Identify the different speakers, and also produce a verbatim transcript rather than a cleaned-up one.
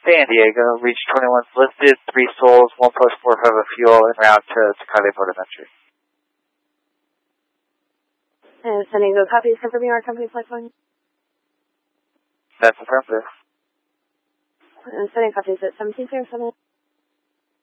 Speaker 1: San Diego, Reach twenty-one's listed, three souls, one plus four five of fuel, en route to Tecate Port of Entry.
Speaker 2: And San Diego copies, confirming our company flight one.
Speaker 1: That's affirmative.
Speaker 2: And San Diego copies at seventeen zero seven.